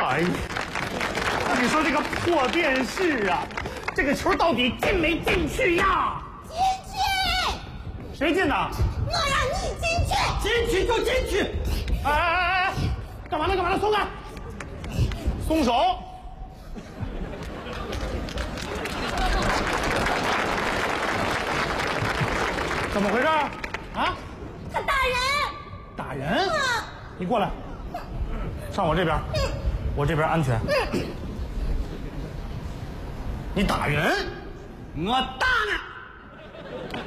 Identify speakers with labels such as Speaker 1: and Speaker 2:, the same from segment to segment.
Speaker 1: 哎呀，你说这个破电视啊，这个球到底进没进去呀？
Speaker 2: 进去！
Speaker 1: 谁进的？
Speaker 2: 我让你进去！
Speaker 3: 进去就进去！
Speaker 1: 哎，干嘛呢？干嘛呢？松开！松手！怎么回事？啊？
Speaker 2: 他打人！
Speaker 1: 打人？你过来，上我这边，我这边安全。你打人？
Speaker 3: 我打呢！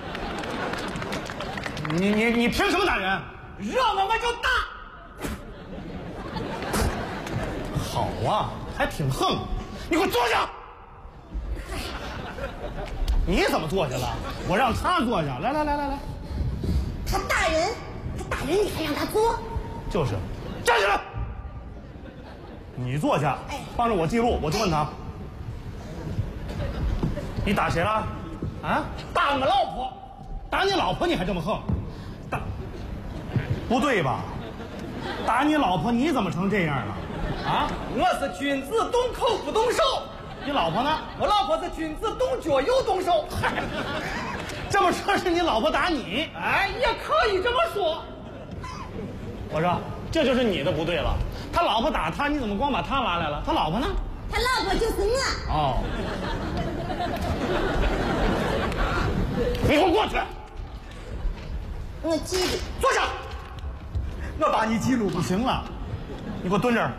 Speaker 1: 你凭什么打人？
Speaker 3: 惹我就打。
Speaker 1: 好啊，还挺横。你给我坐下。你怎么坐下了？我让他坐下。来。
Speaker 2: 他打人，你还让他坐？
Speaker 1: 就是，站起来。你坐下，帮着我记录。我就问他，你打谁了？啊？
Speaker 3: 打我老婆。
Speaker 1: 打你老婆你还这么横？打，不对吧？打你老婆你怎么成这样了？啊？
Speaker 3: 我是君子动口不动手。
Speaker 1: 你老婆呢？
Speaker 3: 我老婆是君子动脚又动手。
Speaker 1: 这么说是你老婆打你？
Speaker 3: 哎，也可以这么说。
Speaker 1: 我说这就是你的不对了。他老婆打他，你怎么光把他拉来了？他老婆呢？
Speaker 2: 他老婆就是我。
Speaker 1: 哦。你给我过去。
Speaker 2: 我记得。
Speaker 1: 坐下。
Speaker 3: 我把你记录吧。
Speaker 1: 行了，你给我蹲这儿。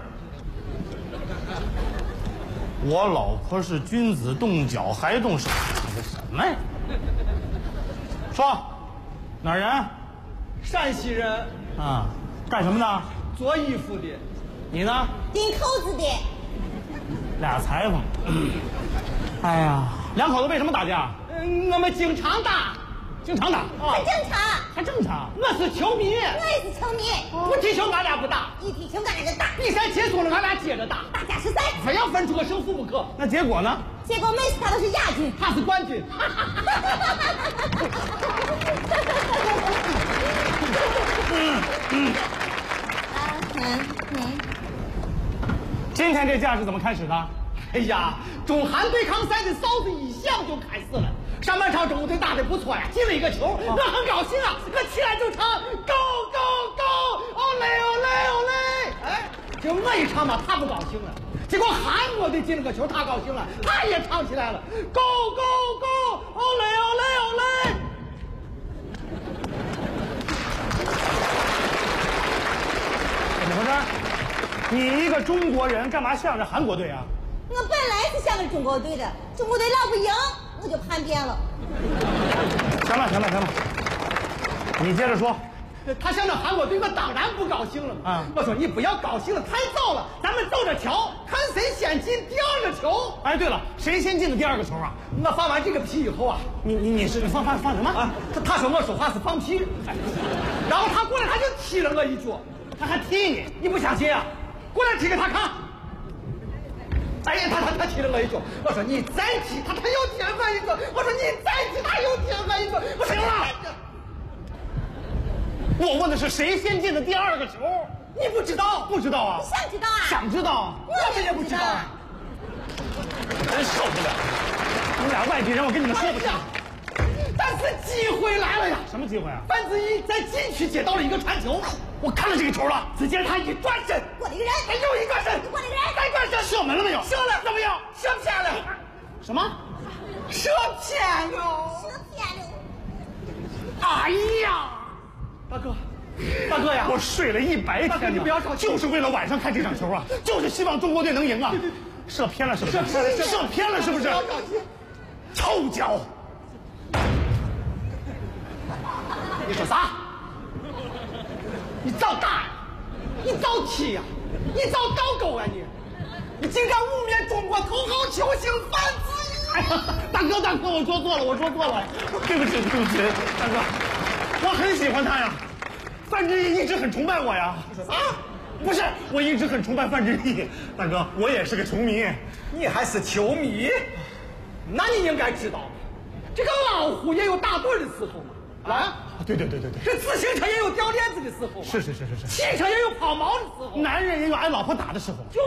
Speaker 1: 我老婆是君子动脚还动手，这什么呀？说，哪儿人？
Speaker 3: 陕西人。
Speaker 1: 啊，干什么的？
Speaker 3: 做衣服的。
Speaker 1: 你呢？
Speaker 2: 钉扣子的。
Speaker 1: 俩裁缝。哎呀，两口子为什么打架？
Speaker 3: 我们经常打。
Speaker 1: 经常打。
Speaker 2: 很正常。
Speaker 1: 还正常。
Speaker 3: 我是球迷。
Speaker 2: 我也是球迷。
Speaker 3: 不踢球俺俩不打。
Speaker 2: 一踢球俺俩就打。
Speaker 3: 比赛结束了俺俩接着打。
Speaker 2: 打加时赛。
Speaker 3: 非要分出个胜负不可。
Speaker 1: 那结果呢？
Speaker 2: 结果每次他都是亚军，
Speaker 3: 他是冠军。
Speaker 1: 今天这架是怎么开始的？
Speaker 3: 哎呀，中韩对抗赛的哨子一响就开始了。上半场中国队打得不错呀，进了一个球，我很高兴啊，我起来就唱 Go Go Go， 哦嘞哦嘞哦嘞！哎，就我一唱嘛，他不高兴了。结果韩国队进了个球，他高兴了，他也唱起来了 Go Go Go， 哦嘞哦嘞哦嘞！
Speaker 1: 怎么回事？你一个中国人，干嘛向着韩国队啊？
Speaker 2: 我本来是向着中国队的，中国队老不赢，我就叛变了。
Speaker 1: 行了，你接着说。
Speaker 3: 他向着韩国队，我当然不高兴了嘛。
Speaker 1: 啊，
Speaker 3: 我说你不要高兴了，太早了，咱们走着瞧，看谁先进第二个球。
Speaker 1: 哎，对了，谁先进的第二个球啊？
Speaker 3: 我放完这个屁以后啊，
Speaker 1: 你放什么
Speaker 3: 啊？他说我说话是放屁，然后他过来他就踢了我一脚，
Speaker 1: 他还踢你，
Speaker 3: 你不相信啊？过来踢给他看。哎呀，他踢了我一脚，我说你再踢，他又踢了我一脚，我说你再踢，他又踢了我一脚，我说
Speaker 1: 行了。我问的是谁先进的第二个球？
Speaker 3: 你不知道？
Speaker 1: 不知道啊？
Speaker 2: 想知道啊？
Speaker 1: 想知道？
Speaker 2: 我们也不知道。
Speaker 1: 真受不了！你们俩外地人，我跟你们说不清。
Speaker 3: 但是机会来了呀！
Speaker 1: 什么机会啊？
Speaker 3: 范志毅在禁区接到了一个传球，
Speaker 1: 我看了这个球了。
Speaker 3: 只见他一转身，
Speaker 2: 过了一个人，
Speaker 3: 他又一转身，
Speaker 2: 过了一个人，
Speaker 3: 再转身，
Speaker 1: 射门了没有？
Speaker 3: 射了，怎么样？射偏了。
Speaker 1: 什么？
Speaker 3: 射偏了。
Speaker 2: 射偏了。
Speaker 3: 哎呀，大哥呀！
Speaker 1: 我睡了100天呢，
Speaker 3: 你不要着急，
Speaker 1: 就是为了晚上看这场球啊，就是希望中国队能赢啊。射偏了是不是？射偏了是不是？臭脚！
Speaker 3: 你说啥？你找打呀？你找踢呀？你找倒钩啊你？你竟敢污蔑中国头号球星范志毅！
Speaker 1: 哎呀，大哥，我说错了，对不起，大哥，我很喜欢他呀。范志毅一直很崇拜我呀！
Speaker 3: 你说啥？
Speaker 1: 不是，我一直很崇拜范志毅。大哥，我也是个球迷。
Speaker 3: 你还是球迷？那你应该知道，这个老虎也有打盹的时候嘛。啊，
Speaker 1: 对，
Speaker 3: 这自行车也有掉链子的时候嘛。
Speaker 1: 是，
Speaker 3: 汽车也有抛锚的时候。
Speaker 1: 男人也有挨老婆打的时候。